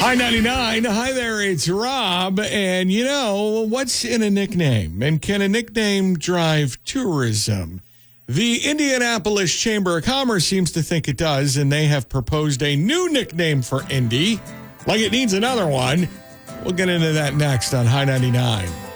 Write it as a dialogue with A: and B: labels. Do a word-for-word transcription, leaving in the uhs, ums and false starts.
A: Hi ninety-nine. Hi there, it's Rob. And you know, what's in a nickname? And can a nickname drive tourism? The Indianapolis Chamber of Commerce seems to think it does, and they have proposed a new nickname for Indy. Like it needs another one. We'll get into that next on Hi ninety-nine.